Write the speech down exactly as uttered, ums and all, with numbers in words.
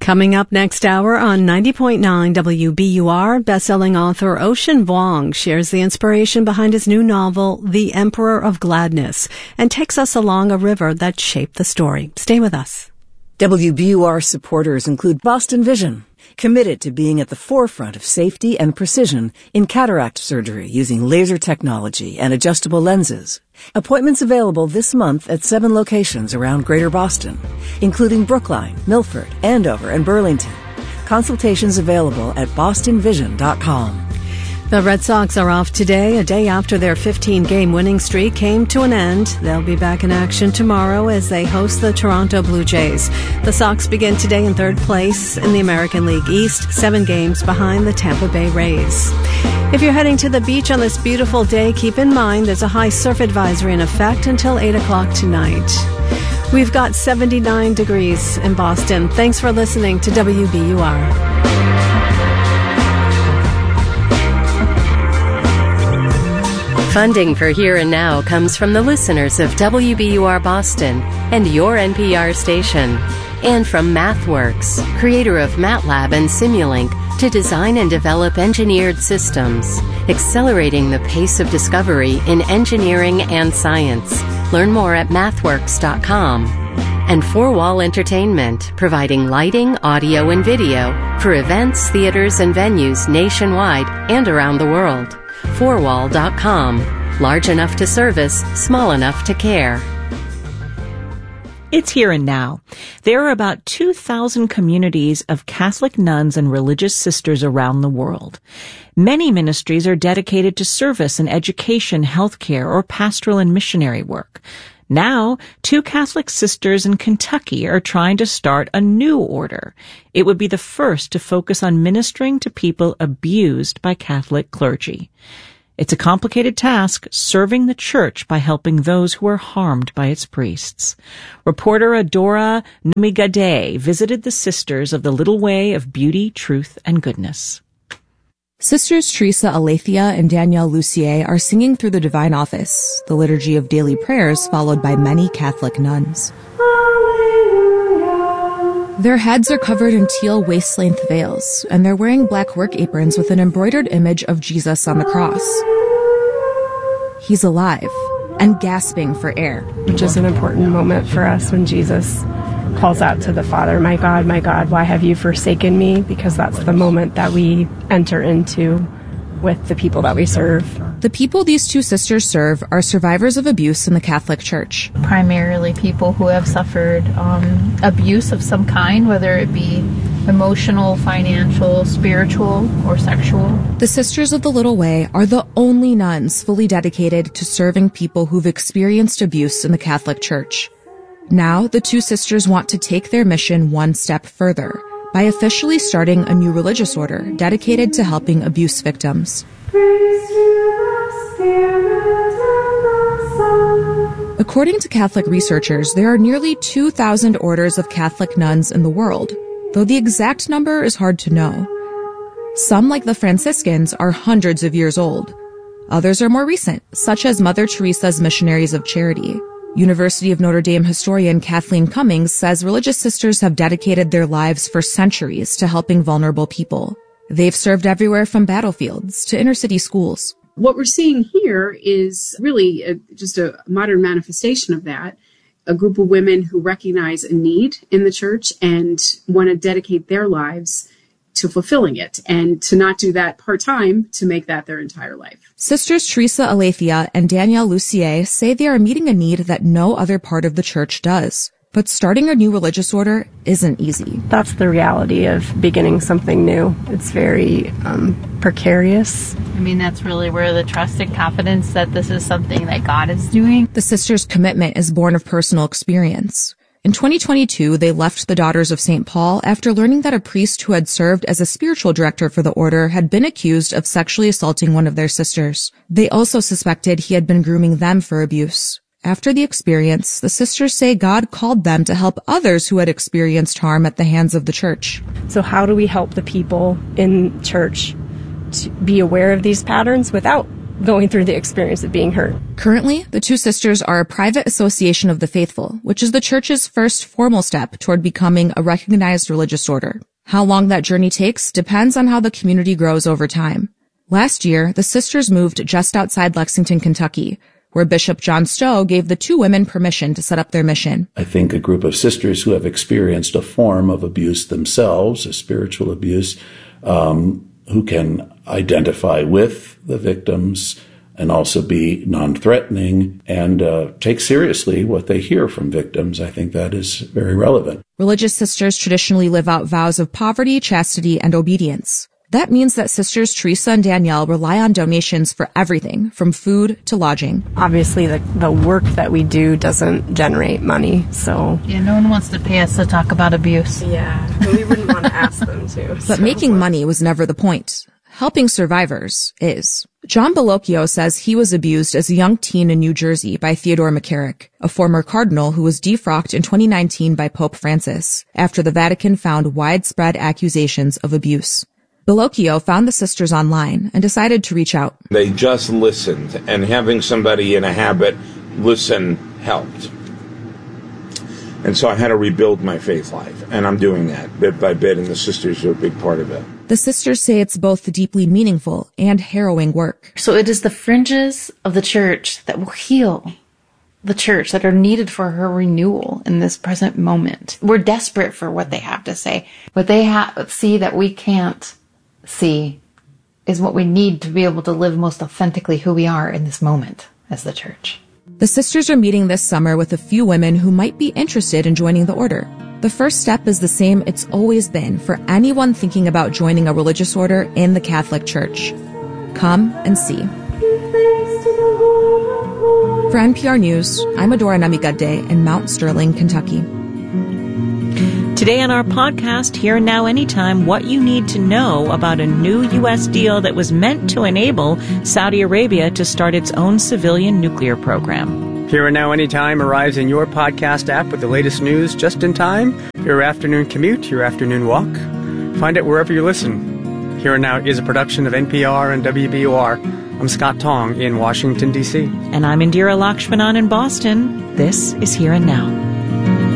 Coming up next hour on ninety point nine W B U R, bestselling author Ocean Vuong shares the inspiration behind his new novel, The Emperor of Gladness, and takes us along a river that shaped the story. Stay with us. W B U R supporters include Boston Vision, committed to being at the forefront of safety and precision in cataract surgery using laser technology and adjustable lenses. Appointments available this month at seven locations around Greater Boston, including Brookline, Milford, Andover, and Burlington. Consultations available at boston vision dot com. The Red Sox are off today, a day after their fifteen-game winning streak came to an end. They'll be back in action tomorrow as they host the Toronto Blue Jays. The Sox begin today in third place in the American League East, seven games behind the Tampa Bay Rays. If you're heading to the beach on this beautiful day, keep in mind there's a high surf advisory in effect until eight o'clock tonight. We've got seventy-nine degrees in Boston. Thanks for listening to W B U R. Funding for Here and Now comes from the listeners of W B U R Boston and your N P R station, and from MathWorks, creator of MATLAB and Simulink, to design and develop engineered systems, accelerating the pace of discovery in engineering and science. Learn more at mathworks dot com. And Four Wall Entertainment, providing lighting, audio, and video for events, theaters, and venues nationwide and around the world. four wall dot com. Large enough to service, small enough to care. It's Here and Now. There are about two thousand communities of Catholic nuns and religious sisters around the world. Many ministries are dedicated to service and education, healthcare, or pastoral and missionary work. Now, two Catholic sisters in Kentucky are trying to start a new order. It would be the first to focus on ministering to people abused by Catholic clergy. It's a complicated task, serving the church by helping those who are harmed by its priests. Reporter Adora Numigade visited the Sisters of the Little Way of Beauty, Truth, and Goodness. Sisters Teresa Aletheia and Danielle Lucier are singing through the Divine Office, the liturgy of daily prayers followed by many Catholic nuns. Alleluia. Their heads are covered in teal waist-length veils, and they're wearing black work aprons with an embroidered image of Jesus on the cross. He's alive and gasping for air. Which is an important moment for us when Jesus calls out to the Father, "My God, my God, why have you forsaken me?" Because that's the moment that we enter into with the people that we serve. The people these two sisters serve are survivors of abuse in the Catholic Church. Primarily people who have suffered um, abuse of some kind, whether it be emotional, financial, spiritual, or sexual. The Sisters of the Little Way are the only nuns fully dedicated to serving people who've experienced abuse in the Catholic Church. Now, the two sisters want to take their mission one step further by officially starting a new religious order dedicated to helping abuse victims. According to Catholic researchers, there are nearly two thousand orders of Catholic nuns in the world, though the exact number is hard to know. Some, like the Franciscans, are hundreds of years old. Others are more recent, such as Mother Teresa's Missionaries of Charity. University of Notre Dame historian Kathleen Cummings says religious sisters have dedicated their lives for centuries to helping vulnerable people. They've served everywhere from battlefields to inner-city schools. What we're seeing here is really a, just a modern manifestation of that. A group of women who recognize a need in the church and want to dedicate their lives to fulfilling it, and to not do that part-time, to make that their entire life. Sisters Teresa Aletheia and Danielle Lucier say they are meeting a need that no other part of the church does. But starting a new religious order isn't easy. That's the reality of beginning something new. It's very um, precarious. I mean, that's really where the trust and confidence that this is something that God is doing. The sisters' commitment is born of personal experience. In twenty twenty-two, they left the Daughters of Saint Paul after learning that a priest who had served as a spiritual director for the order had been accused of sexually assaulting one of their sisters. They also suspected he had been grooming them for abuse. After the experience, the sisters say God called them to help others who had experienced harm at the hands of the church. So how do we help the people in church to be aware of these patterns without going through the experience of being hurt. Currently, the two sisters are a private association of the faithful, which is the church's first formal step toward becoming a recognized religious order. How long that journey takes depends on how the community grows over time. Last year, the sisters moved just outside Lexington, Kentucky, where Bishop John Stowe gave the two women permission to set up their mission. I think a group of sisters who have experienced a form of abuse themselves, a spiritual abuse, um, who can identify with the victims and also be non-threatening and uh, take seriously what they hear from victims. I think that is very relevant. Religious sisters traditionally live out vows of poverty, chastity, and obedience. That means that sisters Teresa and Danielle rely on donations for everything, from food to lodging. Obviously, the, the work that we do doesn't generate money, so... Yeah, no one wants to pay us to talk about abuse. Yeah, but we wouldn't want to ask them to. But so. making money was never the point. Helping survivors is. John Bellocchio says he was abused as a young teen in New Jersey by Theodore McCarrick, a former cardinal who was defrocked in twenty nineteen by Pope Francis after the Vatican found widespread accusations of abuse. Bellocchio found the sisters online and decided to reach out. They just listened, and having somebody in a habit listen helped. And so I had to rebuild my faith life, and I'm doing that bit by bit, and the sisters are a big part of it. The sisters say it's both deeply meaningful and harrowing work. So it is the fringes of the church that will heal the church, that are needed for her renewal in this present moment. We're desperate for what they have to say. What they have see that we can't see is what we need to be able to live most authentically who we are in this moment as the church. The sisters are meeting this summer with a few women who might be interested in joining the order. The first step is the same it's always been for anyone thinking about joining a religious order in the Catholic Church. Come and see. For N P R News, I'm Adora Namigadde in Mount Sterling, Kentucky. Today on our podcast, Here and Now Anytime, what you need to know about a new U S deal that was meant to enable Saudi Arabia to start its own civilian nuclear program. Here and Now Anytime arrives in your podcast app with the latest news just in time. Your afternoon commute, your afternoon walk. Find it wherever you listen. Here and Now is a production of N P R and W B U R. I'm Scott Tong in Washington, D C. And I'm Indira Lakshmanan in Boston. This is Here and Now.